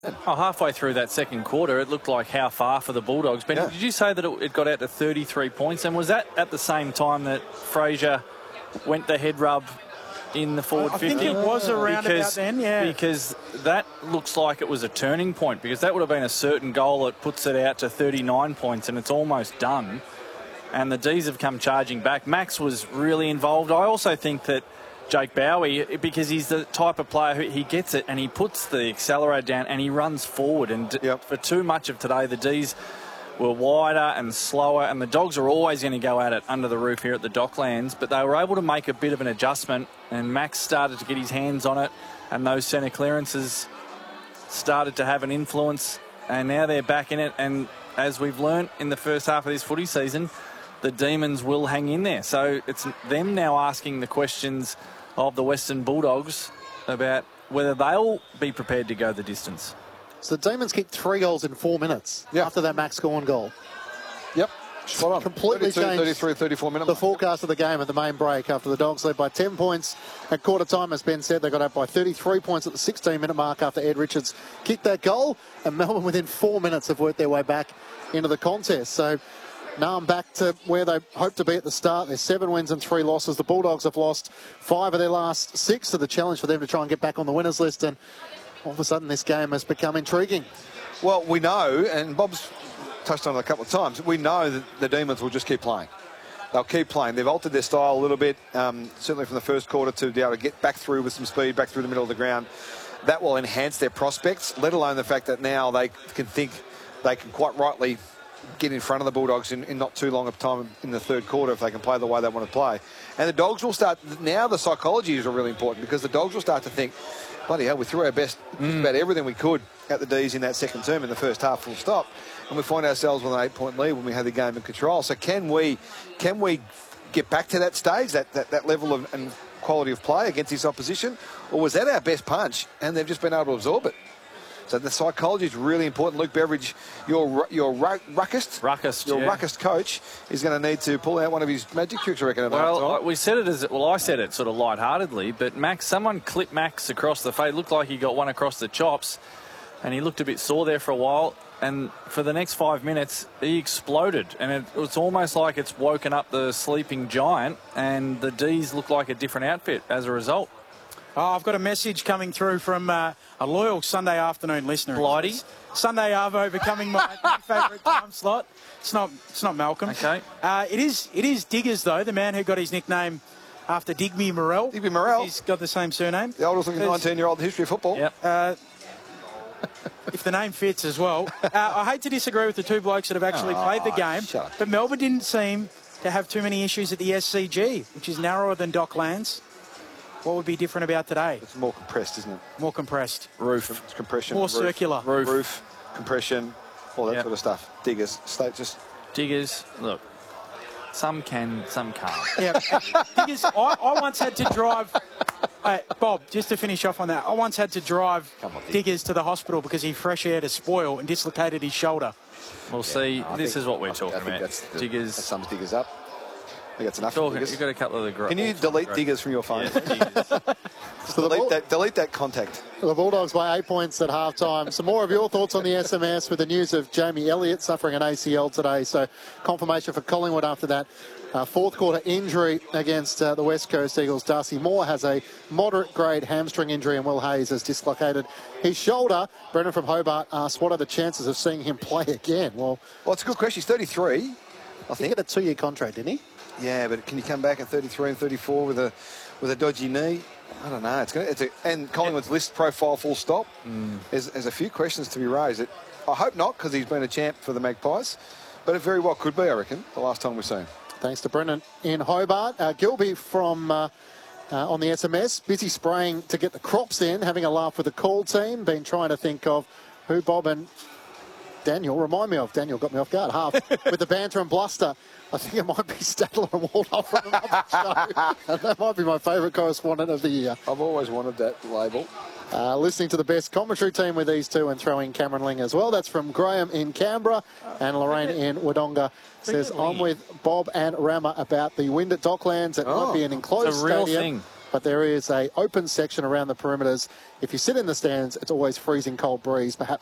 Oh, halfway through that second quarter, it looked like how far for the Bulldogs. Ben, did you say that it got out to 33 points? And was that at the same time that Fraser went the head rub in the forward 50? I think it was around about then, yeah. Because that looks like it was a turning point, because that would have been a certain goal that puts it out to 39 points, and it's almost done. And the D's have come charging back. Max was really involved. I also think that Jake Bowie, because he's the type of player who he gets it and he puts the accelerator down and he runs forward. And for too much of today, the D's were wider and slower, and the Dogs are always going to go at it under the roof here at the Docklands, but they were able to make a bit of an adjustment, and Max started to get his hands on it, and those centre clearances started to have an influence, and now they're back in it. And as we've learnt in the first half of this footy season, the Demons will hang in there. So it's them now asking the questions of the Western Bulldogs about whether they'll be prepared to go the distance. So the Demons kicked 3 goals in 4 minutes after that Max Gawn goal. Yep. Spot on. Completely 32, changed 33, 34 minutes. the forecast of the game at the main break after the Dogs led by 10 points at quarter time. As Ben said, they got up by 33 points at the 16-minute mark after Ed Richards kicked that goal. And Melbourne, within 4 minutes, have worked their way back into the contest. So now I'm back to where they hoped to be at the start. There's 7 wins and 3 losses. The Bulldogs have lost 5 of their last 6, so the challenge for them to try and get back on the winners list. And all of a sudden, this game has become intriguing. Well, we know, and Bob's touched on it a couple of times, we know that the Demons will just keep playing. They'll keep playing. They've altered their style a little bit, certainly from the first quarter, to be able to get back through with some speed, back through the middle of the ground. That will enhance their prospects, let alone the fact that now they can think they can quite rightly get in front of the Bulldogs in not too long of time in the third quarter if they can play the way they want to play. And the Dogs will start, now the psychology is really important, because the Dogs will start to think, bloody hell, we threw our best, about everything we could at the D's in that second term in the first half, full stop. And we find ourselves with an 8-point lead when we have the game in control. So can we get back to that stage, that level of and quality of play against this opposition? Or was that our best punch and they've just been able to absorb it? So the psychology is really important. Luke Beveridge, your ruckist coach, is going to need to pull out one of his magic tricks, I reckon. Well, we said it I said it sort of lightheartedly, but someone clipped Max across the face. It looked like he got one across the chops, and he looked a bit sore there for a while. And for the next 5 minutes, he exploded, and it's almost like it's woken up the sleeping giant, and the D's look like a different outfit as a result. Oh, I've got a message coming through from a loyal Sunday afternoon listener. Blighty? Sunday Arvo becoming my favourite time slot. It's not Malcolm. Okay. It is Diggers, though, the man who got his nickname after Digby Morrell. Digby Morrell. He's got the same surname. The oldest looking 19-year-old in the history of football. Yep. If the name fits as well. I hate to disagree with the two blokes that have actually played the game, but Melbourne didn't seem to have too many issues at the SCG, which is narrower than Docklands. What would be different about today? It's more compressed, isn't it? More compressed. Roof. It's compression. More circular. Roof. Compression. All that sort of stuff. Diggers. Diggers. Look. Some can, some can't. Yeah. Diggers, I once had to drive... Bob, just to finish off on that, I once had to drive Diggers to the hospital because he fresh aired a spoil and dislocated his shoulder. We'll see. This is what we're talking about. Diggers. That sums Diggers up. I think that's enough. You've got a couple of the... Can you delete Diggers from your phone? So delete that contact. The Bulldogs by 8 points at halftime. Some more of your thoughts on the SMS with the news of Jamie Elliott suffering an ACL today. So confirmation for Collingwood after that fourth quarter injury against the West Coast Eagles. Darcy Moore has a moderate grade hamstring injury, and Will Hayes has dislocated his shoulder. Brendan from Hobart asks, what are the chances of seeing him play again? Well, it's a good question. He's 33, I think. He got a 2-year contract, didn't he? Yeah, but can you come back at 33 and 34 with a dodgy knee? I don't know. And Collingwood's list profile full stop. There's a few questions to be raised. I hope not, because he's been a champ for the Magpies, but it very well could be, I reckon, the last time we've seen him. Thanks to Brendan in Hobart. Gilby from on the SMS, busy spraying to get the crops in, having a laugh with the call team, been trying to think of who Bob and Daniel remind me of. Daniel got me off guard half with the banter and bluster. I think it might be Stadler and Waldorf from another show. And that might be my favourite correspondent of the year. I've always wanted that label. Listening to the best commentary team with these two and throwing Cameron Ling as well. That's from Graham in Canberra, and Lorraine in Wodonga says, I'm with Bob and Rama about the wind at Docklands. It might be an enclosed it's a real stadium. thing. but there is a open section around the perimeters. If you sit in the stands, it's always freezing cold breeze, perhaps